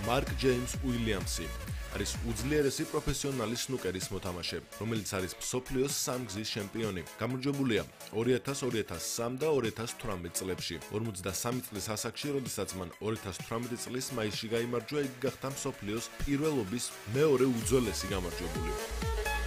მარკ ჯეიმს უილიამსი. არის უძლიერესი პროფესიონალი სნუკერის მოთამაშე, რომელიც არის მსოფლიოს სამგზის ჩემპიონი. გამარჯვებულია 2000, 2003 და 2018 წლებში. 53 წლის ასაკში, როდესაც მან 2018 წლის მაისში გაიმარჯვა, იგი გახდა მსოფლიოს პირველობის მეორე უძველესი გამარჯვებული.